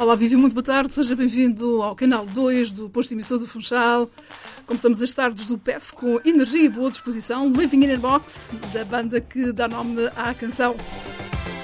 Olá, Vivi, muito boa tarde. Seja bem-vindo ao canal 2 do posto emissor do Funchal. Começamos as tardes do PEF com energia e boa disposição. Living in a Box, da banda que dá nome à canção.